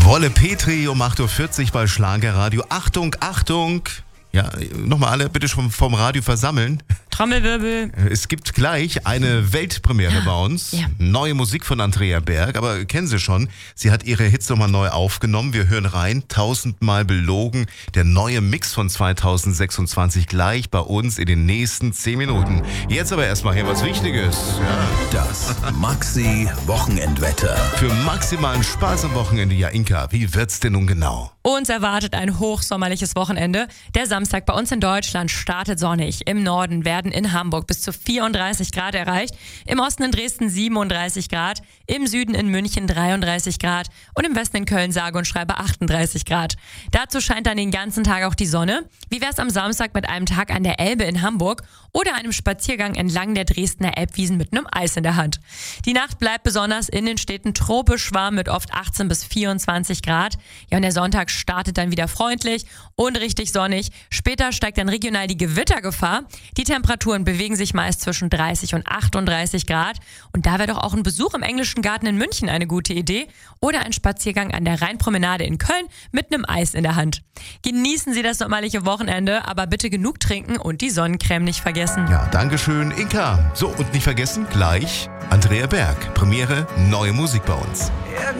Wolle Petri um 8.40 Uhr bei Schlagerradio. Achtung, Achtung! Ja, nochmal alle bitte schon vom Radio versammeln. Trommelwirbel. Es gibt gleich eine Weltpremiere bei uns. Ja. Neue Musik von Andrea Berg, aber kennen Sie schon. Sie hat ihre Hits nochmal neu aufgenommen. Wir hören rein. 1000-mal belogen. Der neue Mix von 2026 gleich bei uns in den nächsten 10 Minuten. Jetzt aber erstmal hier was Wichtiges. Ja. Das Maxi-Wochenendwetter. Für maximalen Spaß am Wochenende, ja Inka, wie wird's denn nun genau? Uns erwartet ein hochsommerliches Wochenende. Der Samstag bei uns in Deutschland startet sonnig. Im Norden werden in Hamburg bis zu 34 Grad erreicht. Im Osten in Dresden 37 Grad. Im Süden in München 33 Grad. Und im Westen in Köln sage und schreibe 38 Grad. Dazu scheint dann den ganzen Tag auch die Sonne. Wie wär's am Samstag mit einem Tag an der Elbe in Hamburg oder einem Spaziergang entlang der Dresdner Elbwiesen mit einem Eis in der Hand? Die Nacht bleibt besonders in den Städten tropisch warm mit oft 18 bis 24 Grad. Ja, und der Sonntag startet dann wieder freundlich und richtig sonnig. Später steigt dann regional die Gewittergefahr. Die Temperaturen bewegen sich meist zwischen 30 und 38 Grad. Und da wäre doch auch ein Besuch im Englischen Garten in München eine gute Idee. Oder ein Spaziergang an der Rheinpromenade in Köln mit einem Eis in der Hand. Genießen Sie das sommerliche Wochenende, aber bitte genug trinken und die Sonnencreme nicht vergessen. Ja, dankeschön, Inka. So, und nicht vergessen, gleich Andrea Berg. Premiere, neue Musik bei uns.